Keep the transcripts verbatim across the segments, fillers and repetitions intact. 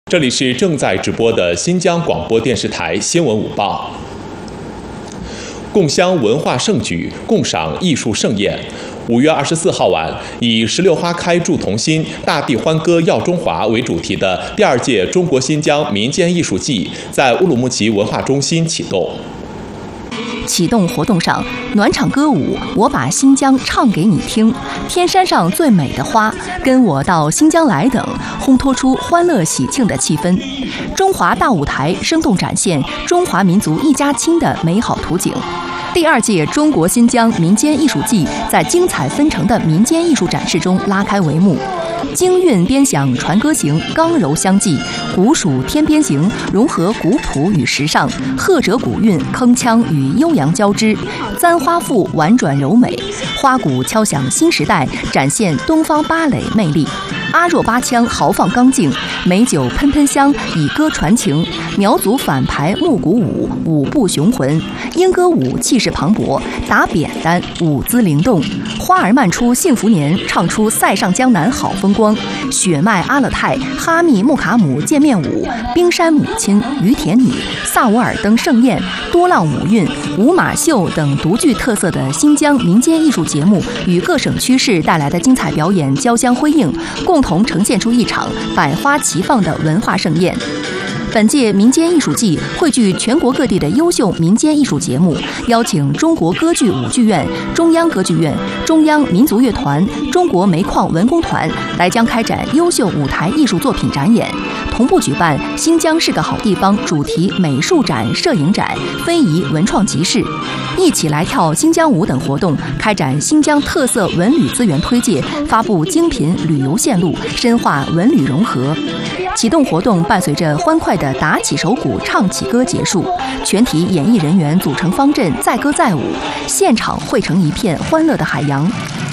这里是正在直播的新疆广播电视台新闻午报。共襄文化盛举，共赏艺术盛宴。五月二十四号晚，以“石榴花开祝同心，大地欢歌耀中华”为主题的第二届中国新疆民间艺术季在乌鲁木齐文化中心启动。 启动活动上，暖场歌舞《我把新疆唱给你听》，天山上最美的花，跟我到新疆来等，烘托出欢乐喜庆的气氛。中华大舞台生动展现中华民族一家亲的美好图景。第二届中国新疆民间艺术季在精彩纷呈的民间艺术展示中拉开帷幕。京韵边响传歌行，刚柔相济；古蜀天边行，融合古朴与时尚；赫哲古韵，铿锵与悠扬交织；簪花赋婉转柔美，花鼓敲响新时代，展现东方芭蕾魅力。阿若巴腔豪放刚劲，美酒喷喷香，以歌传情；苗族反排木鼓舞，舞步雄浑；莺歌舞气势磅礴，打扁担舞姿灵动；花儿漫出幸福年，唱出塞上江南好风光；血脉阿勒泰哈密木卡姆见面舞，冰山母亲于田女萨瓦尔登盛宴，多浪舞韵、舞马秀等独具特色的新疆民间艺术节目与各省区市带来的精彩表演交相辉映，共同呈现出一场百花齐放的文化盛宴。本届民间艺术季汇聚全国各地的优秀民间艺术节目，邀请中国歌剧舞剧院、中央歌剧院、中央民族乐团、中国煤矿文工团来将开展优秀舞台艺术作品展演，同步举办新疆是个好地方主题美术展、摄影展、非遗文创集市，一起来跳新疆舞等活动，开展新疆特色文旅资源推介，发布精品旅游线路，深化文旅融合。启动活动伴随着欢快的打起手鼓、唱起歌结束，全体演艺人员组成方阵，载歌载舞，现场汇成一片欢乐的海洋。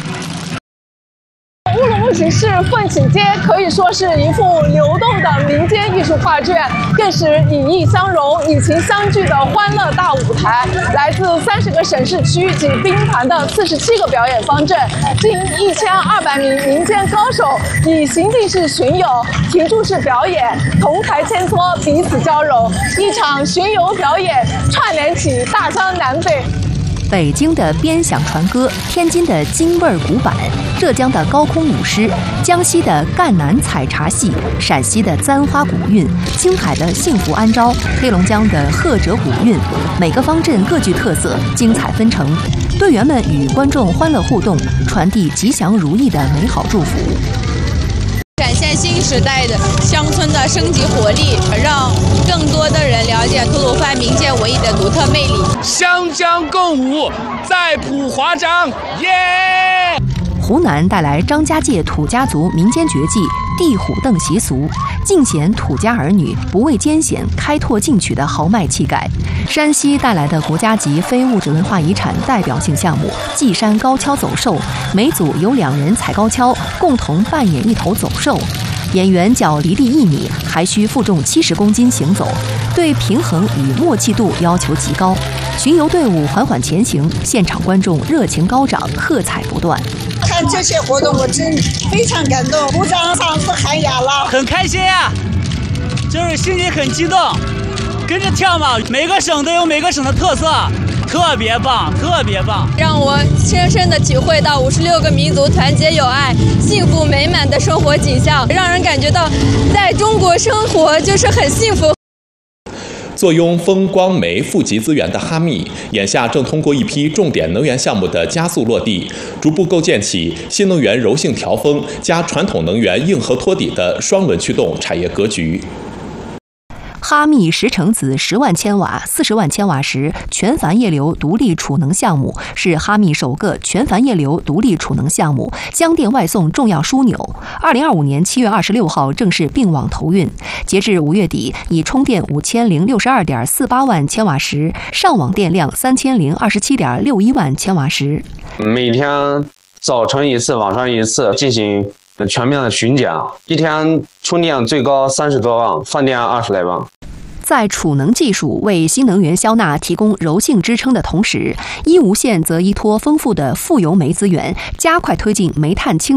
乌鲁木齐市奋起街可以说是一幅流动的民间艺术画卷，更是以艺相融、以情相聚的欢乐大舞台。来自三十个省市区及兵团的四十七个表演方阵，近一千二百名民间高手以行进式巡游、停驻式表演、同台切磋，彼此交融。一场巡游表演串联起大江南北。 北京的边响传歌，天津的京味儿古板，浙江的高空舞狮，江西的赣南采茶戏，陕西的簪花古韵，青海的幸福安招，黑龙江的赫哲古韵，每个方阵各具特色，精彩纷呈。队员们与观众欢乐互动，传递吉祥如意的美好祝福。 展现新时代的乡村的升级活力，让更多的人了解吐鲁番民间文艺的独特魅力。 湘江共舞，在普华章，耶！ 湖南带来张家界土家族民间绝技地虎蹬习俗，尽显土家儿女不畏艰险、开拓进取的豪迈气概。山西带来的国家级非物质文化遗产代表性项目稷山高跷走兽，每组有两人踩高跷，共同扮演一头走兽。演员脚离地一米，还需负重七十公斤行走，对平衡与默契度要求极高。巡游队伍缓缓前行，现场观众热情高涨，喝彩不断。 看这些活动，我真非常感动，鼓掌嗓子喊哑了， 很开心呀、啊，就是心里很激动，跟着跳嘛，每个省都有每个省的特色。特别棒，特别棒， 让我深深地体会到五十六个民族团结友爱、幸福美满的生活景象，让人感觉到在中国生活就是很幸福。 坐拥风光煤富集资源的哈密，眼下正通过一批重点能源项目的加速落地，逐步构建起新能源柔性调峰加传统能源硬核托底的双轮驱动产业格局。 哈密石城子十万千瓦、四十万千瓦时全钒液流独立储能项目是哈密首个全钒液流独立储能项目，江电外送重要枢纽。二零二五年七月二十六号正式并网投运，截至五月底，已充电五千零六十二点四八万千瓦时，上网电量三千零二十七点六一万千瓦时。 每天早晨一次，晚上一次进行全面的巡检，一天充电最高三十多万，放电二十来万。 在储能技术为新能源消纳提供柔性支撑的同时，伊无县则依托丰富的富油煤资源，加快推进煤炭清